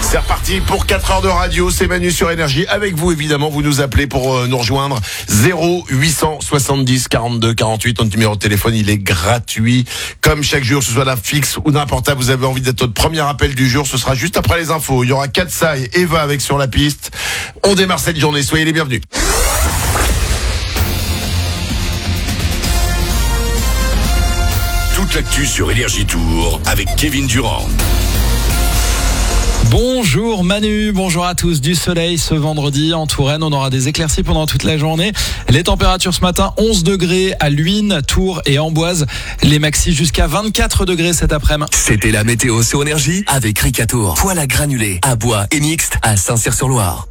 C'est reparti pour 4 heures de radio, c'est Manu sur Énergie. Avec vous évidemment, vous nous appelez pour nous rejoindre 0870 42 48. Notre numéro de téléphone, il est gratuit. Comme chaque jour, que ce soit la fixe ou n'importe, vous avez envie d'être notre premier appel du jour, ce sera juste après les infos. Il y aura Katsai et Eva avec Sur la piste. On démarre cette journée, soyez les bienvenus. Toute l'actu sur Énergie Tour avec Kevin Durand. Bonjour Manu, bonjour à tous. Du soleil ce vendredi en Touraine, on aura des éclaircies pendant toute la journée. Les températures ce matin, 11 degrés à Luynes, Tours et Amboise. Les maxis jusqu'à 24 degrés cet après-midi. C'était la météo sur Énergie avec Ricatour. Poêle à granulés, à bois et mixte à Saint-Cyr-sur-Loire.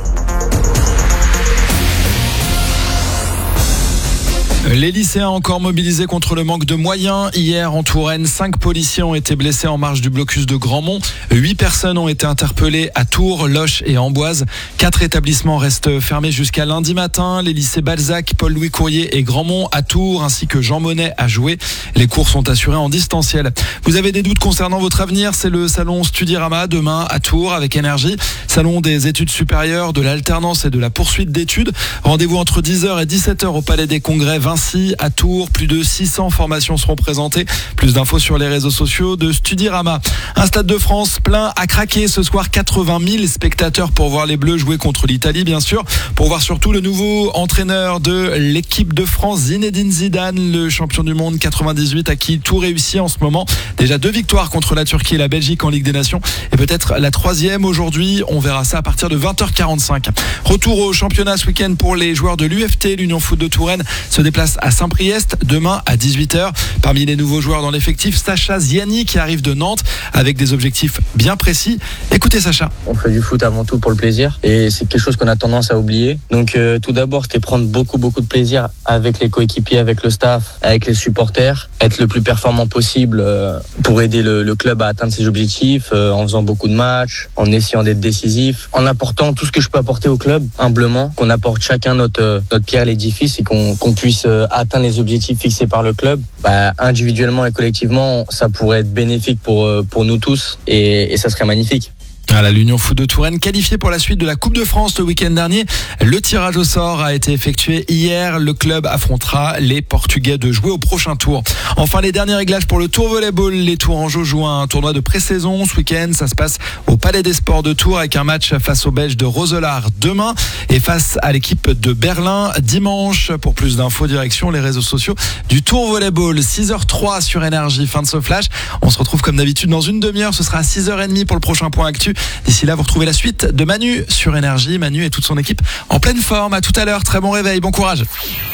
Les lycéens encore mobilisés contre le manque de moyens. Hier en Touraine, 5 policiers ont été blessés en marge du blocus de Grandmont. 8 personnes ont été interpellées à Tours, Loches et Amboise. 4 établissements restent fermés jusqu'à lundi matin. Les lycées Balzac, Paul-Louis Courrier et Grandmont à Tours, ainsi que Jean Monnet à Joué. Les cours sont assurés en distanciel. Vous avez des doutes concernant votre avenir? C'est le salon Studirama demain à Tours avec Énergie. Salon des études supérieures, de l'alternance et de la poursuite d'études. Rendez-vous entre 10h et 17h au Palais des Congrès Vinci à Tours. Plus de 600 formations seront présentées. Plus d'infos sur les réseaux sociaux de Studirama. Un stade de France plein à craquer ce soir. 80 000 spectateurs pour voir les Bleus jouer contre l'Italie, bien sûr. Pour voir surtout le nouveau entraîneur de l'équipe de France, Zinedine Zidane, le champion du monde 98 à qui tout réussit en ce moment. Déjà 2 victoires contre la Turquie et la Belgique en Ligue des Nations. Et peut-être la 3e aujourd'hui. On verra ça à partir de 20h45. Retour au championnat ce week-end pour les joueurs de l'UFT. L'Union Foot de Touraine se déplace à Saint-Priest demain à 18h. Parmi les nouveaux joueurs dans l'effectif, Sacha Ziani qui arrive de Nantes avec des objectifs bien précis. Écoutez Sacha. On fait du foot avant tout pour le plaisir et c'est quelque chose qu'on a tendance à oublier. Donc tout d'abord, c'était prendre beaucoup de plaisir avec les coéquipiers, avec le staff, avec les supporters, être le plus performant possible pour aider le club à atteindre ses objectifs en faisant beaucoup de matchs, en essayant d'être décisif, en apportant tout ce que je peux apporter au club, humblement, qu'on apporte chacun notre pierre à l'édifice et qu'on puisse atteindre les objectifs fixés par le club. Individuellement et collectivement, ça pourrait être bénéfique pour nous tous et ça serait magnifique. Voilà, l'Union Foot de Touraine qualifiée pour la suite de la Coupe de France le week-end dernier. Le tirage au sort a été effectué hier. Le club affrontera les Portugais de Jouer au prochain tour. Enfin, les derniers réglages pour le Tour Volleyball. Les Tourangeaux jouent un tournoi de pré-saison ce week-end. Ça se passe au Palais des Sports de Tours avec un match face aux Belges de Roselard demain et face à l'équipe de Berlin dimanche. Pour plus d'infos, direction les réseaux sociaux du Tour Volleyball. 6h03 sur Énergie. Fin de ce flash. On se retrouve comme d'habitude dans une demi-heure. Ce sera à 6h30 pour le prochain point actu. D'ici là, vous retrouvez la suite de Manu sur Énergie. Manu et toute son équipe en pleine forme. À tout à l'heure. Très bon réveil. Bon courage.